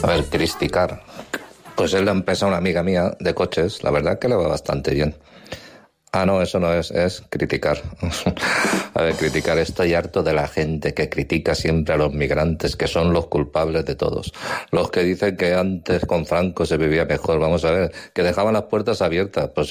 A ver, criticar. Pues es la empresa, una amiga mía de coches, la verdad que le va bastante bien. Ah, no, eso no es criticar. A ver, criticar, estoy harto de la gente que critica siempre a los migrantes, que son los culpables de todos. Los que dicen que antes con Franco se vivía mejor, vamos a ver, que dejaban las puertas abiertas, pues